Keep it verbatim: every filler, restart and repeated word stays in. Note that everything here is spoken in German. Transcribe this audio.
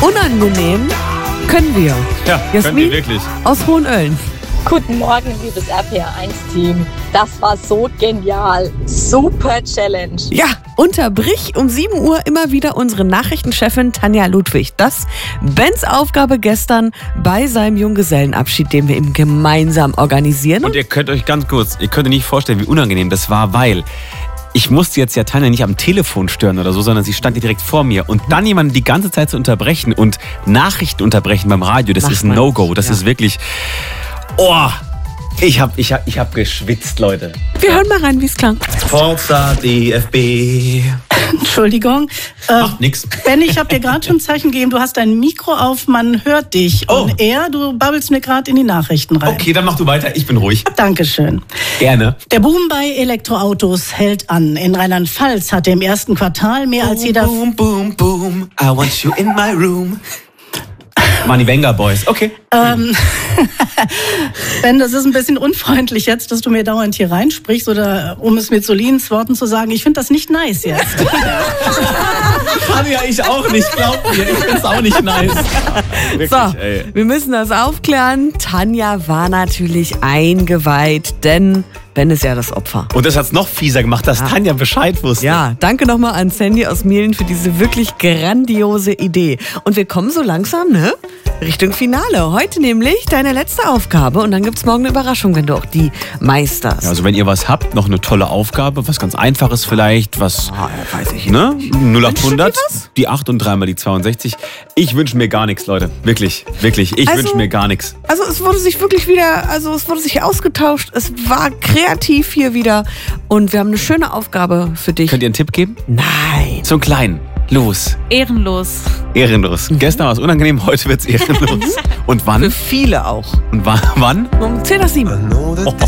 unangenehm können wir. Ja, Jasmin können wir wirklich. aus Hohenölln. Guten Morgen, liebes R P R eins Team. Das war so genial. Super Challenge. Ja, unterbrich um sieben Uhr immer wieder unsere Nachrichtenchefin Tanja Ludwig. Das Bens Aufgabe gestern bei seinem Junggesellenabschied, den wir ihm gemeinsam organisieren. Und ihr könnt euch ganz kurz, ihr könnt euch nicht vorstellen, wie unangenehm das war, weil ich musste jetzt ja Tanja nicht am Telefon stören oder so, sondern sie stand hier direkt vor mir. Und dann jemanden die ganze Zeit zu unterbrechen und Nachrichten unterbrechen beim Radio, das Macht ist ein man No-Go. nicht, Das ja. ist wirklich... Oh, ich hab, ich hab, ich hab geschwitzt, Leute. Wir hören mal rein, wie es klang. Forza D F B. Entschuldigung. Äh, Ach, nix. Benny, ich habe dir gerade schon ein Zeichen gegeben, du hast dein Mikro auf, man hört dich. Oh. Und er, du babbelst mir gerade in die Nachrichten rein. Okay, dann mach du weiter, ich bin ruhig. Dankeschön. Gerne. Der Boom bei Elektroautos hält an. In Rheinland-Pfalz hatte im ersten Quartal mehr als jeder... Boom, boom, boom, I want you in my room. Money Banger Boys, okay. Ähm, Ben, das ist ein bisschen unfreundlich jetzt, dass du mir dauernd hier reinsprichst oder um es mit Solins Worten zu sagen, ich finde das nicht nice jetzt. Kann ja ich auch nicht, glaub mir, ich find's auch nicht nice. Wirklich, So, ey. wir müssen das aufklären. Tanja war natürlich eingeweiht, denn Ben ist ja das Opfer. Und das hat's noch fieser gemacht, dass Tanja Bescheid wusste. Ja, danke nochmal an Sandy aus Mielen für diese wirklich grandiose Idee. Und wir kommen so langsam, ne? Richtung Finale. Heute nämlich deine letzte Aufgabe und dann gibt's morgen eine Überraschung, wenn du auch die meisterst. Ja, also wenn ihr was habt, noch eine tolle Aufgabe, was ganz Einfaches vielleicht, was, Ah, ja, weiß ich ne? null acht hundert, Wünschst du dir was? die acht und dreimal die zweiundsechzig. Ich wünsche mir gar nichts, Leute. Wirklich, wirklich. Ich Also- wünsche mir gar nichts. Also es wurde sich wirklich wieder, also es wurde sich ausgetauscht. Es war kreativ hier wieder und wir haben eine schöne Aufgabe für dich. Könnt ihr einen Tipp geben? Nein. So einen kleinen. Los. Ehrenlos. Ehrenlos. Gestern war es unangenehm, heute wird's ehrenlos. Und wann? Für viele auch. Und wa- wann? Um zehn nach sieben.